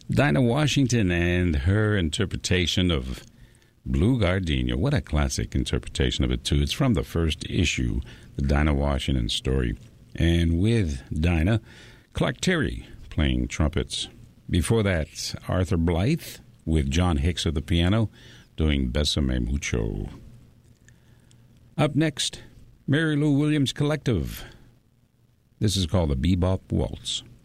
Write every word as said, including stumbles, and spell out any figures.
Dinah Washington and her interpretation of Blue Gardenia. What a classic interpretation of it, too. It's from the first issue, the Dinah Washington story. And with Dinah, Clark Terry playing trumpets. Before that, Arthur Blythe with John Hicks at the piano doing Bésame Mucho. Up next, Mary Lou Williams Collective. This is called the Bebop Waltz.